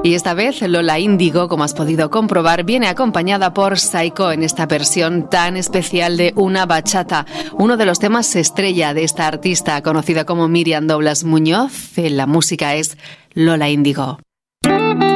Y esta vez Lola Índigo, como has podido comprobar, viene acompañada por Saiko en esta versión tan especial de Una bachata, uno de los temas estrella de esta artista conocida como Miriam Douglas Muñoz. La música es Lola Índigo.